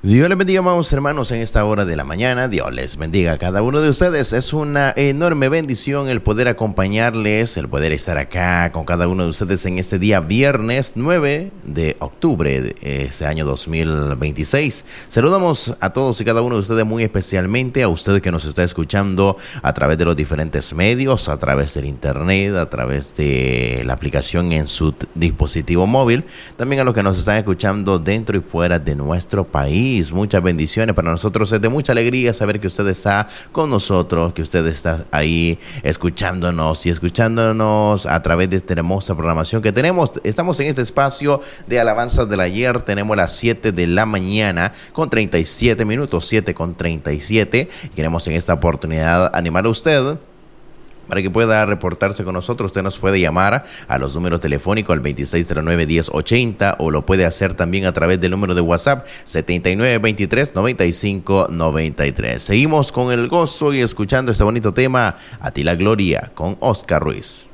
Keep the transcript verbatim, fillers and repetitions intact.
Dios les bendiga, amados hermanos, en esta hora de la mañana. Dios les bendiga a cada uno de ustedes. Es una enorme bendición el poder acompañarles, el poder estar acá con cada uno de ustedes en este día viernes nueve de octubre de este año dos mil veintiséis. Saludamos a todos y cada uno de ustedes, muy especialmente a usted que nos está escuchando a través de los diferentes medios, a través del internet, a través de la aplicación en su t- dispositivo móvil. También a los que nos están escuchando dentro y fuera de nuestro país. Muchas bendiciones. Para nosotros es de mucha alegría saber que usted está con nosotros, que usted está ahí escuchándonos y escuchándonos a través de esta hermosa programación que tenemos. Estamos en este espacio de alabanzas del ayer. Tenemos las siete de la mañana con treinta y siete minutos, siete con treinta y siete. Queremos en esta oportunidad animar a usted para que pueda reportarse con nosotros. Usted nos puede llamar a los números telefónicos al veintiséis cero nueve, diez ochenta, o lo puede hacer también a través del número de WhatsApp setenta y nueve veintitrés, noventa y cinco noventa y tres. Seguimos con el gozo y escuchando este bonito tema, A ti la gloria, con Oscar Ruiz.